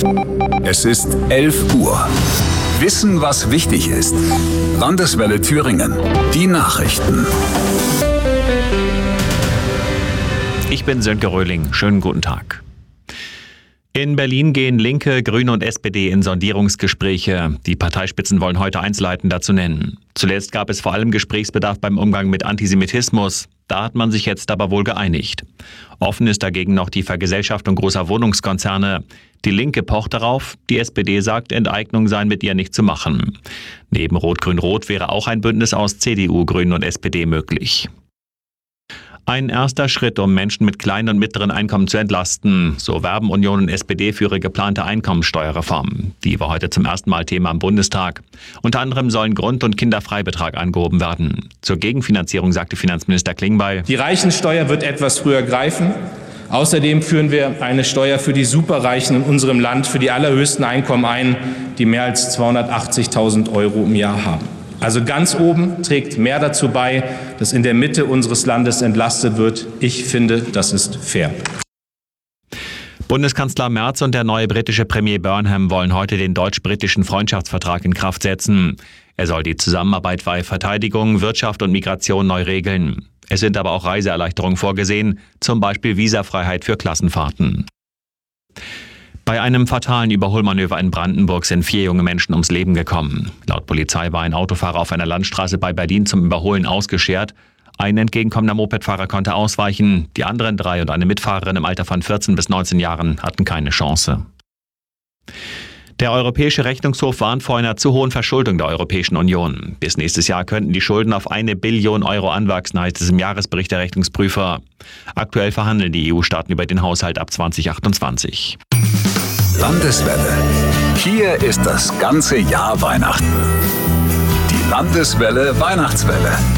Es ist 11 Uhr. Wissen, was wichtig ist. Landeswelle Thüringen. Die Nachrichten. Ich bin Sönke Röhling. Schönen guten Tag. In Berlin gehen Linke, Grüne und SPD in Sondierungsgespräche. Die Parteispitzen wollen heute Einzelheiten dazu nennen. Zuletzt gab es vor allem Gesprächsbedarf beim Umgang mit Antisemitismus. Da hat man sich jetzt aber wohl geeinigt. Offen ist dagegen noch die Vergesellschaftung großer Wohnungskonzerne. Die Linke pocht darauf, die SPD sagt, Enteignung sei mit ihr nicht zu machen. Neben Rot-Grün-Rot wäre auch ein Bündnis aus CDU, Grünen und SPD möglich. Ein erster Schritt, um Menschen mit kleinen und mittleren Einkommen zu entlasten. So werben Union und SPD für ihre geplante Einkommensteuerreform. Die war heute zum ersten Mal Thema im Bundestag. Unter anderem sollen Grund- und Kinderfreibetrag angehoben werden. Zur Gegenfinanzierung sagte Finanzminister Klingbeil: Die Reichensteuer wird etwas früher greifen. Außerdem führen wir eine Steuer für die Superreichen in unserem Land für die allerhöchsten Einkommen ein, die mehr als 280.000 € im Jahr haben. Also ganz oben trägt mehr dazu bei, dass in der Mitte unseres Landes entlastet wird. Ich finde, das ist fair. Bundeskanzler Merz und der neue britische Premier Burnham wollen heute den deutsch-britischen Freundschaftsvertrag in Kraft setzen. Er soll die Zusammenarbeit bei Verteidigung, Wirtschaft und Migration neu regeln. Es sind aber auch Reiseerleichterungen vorgesehen, zum Beispiel Visafreiheit für Klassenfahrten. Bei einem fatalen Überholmanöver in Brandenburg sind 4 junge Menschen ums Leben gekommen. Laut Polizei war ein Autofahrer auf einer Landstraße bei Berlin zum Überholen ausgeschert. Ein entgegenkommender Mopedfahrer konnte ausweichen. Die anderen 3 und eine Mitfahrerin im Alter von 14 bis 19 Jahren hatten keine Chance. Der Europäische Rechnungshof warnt vor einer zu hohen Verschuldung der Europäischen Union. Bis nächstes Jahr könnten die Schulden auf 1 Billion € anwachsen, heißt es im Jahresbericht der Rechnungsprüfer. Aktuell verhandeln die EU-Staaten über den Haushalt ab 2028. Landeswelle. Hier ist das ganze Jahr Weihnachten. Die Landeswelle Weihnachtswelle.